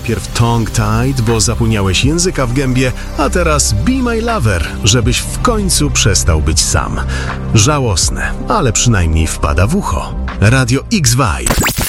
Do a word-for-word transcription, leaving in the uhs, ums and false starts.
Najpierw Tongue Tied, bo zapomniałeś języka w gębie, a teraz Be My Lover, żebyś w końcu przestał być sam. Żałosne, ale przynajmniej wpada w ucho. Radio X-Vibe.